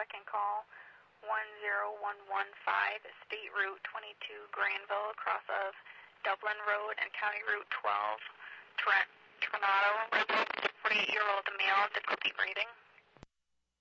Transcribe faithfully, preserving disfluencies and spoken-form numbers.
can call one zero one one five, State Route twenty-two, Granville, across of Dublin Road and County Route twelve, Toronto. forty-eight-year-old male, difficulty breathing.